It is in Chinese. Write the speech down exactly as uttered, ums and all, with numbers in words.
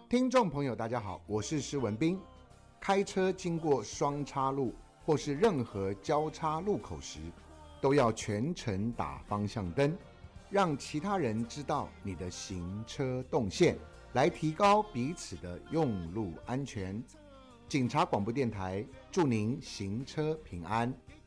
听众朋友大家好，我是施文彬。开车经过双叉路或是任何交叉路口时，都要全程打方向灯，让其他人知道你的行车动线，来提高彼此的用路安全。警察广播电台祝您行车平安。